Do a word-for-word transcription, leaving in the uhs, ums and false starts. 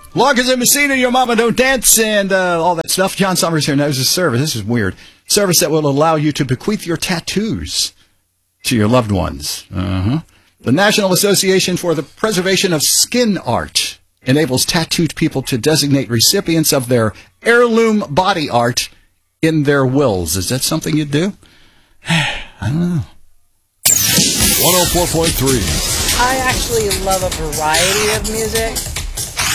Long as I'm Messina, your mama don't dance, and uh, all that stuff. John Summers here knows his service. This is weird. Service that will allow you to bequeath your tattoos to your loved ones. Uh-huh. The National Association for the Preservation of Skin Art enables tattooed people to designate recipients of their heirloom body art in their wills. Is that something you'd do? I don't know. one oh four point three. I actually love a variety of music.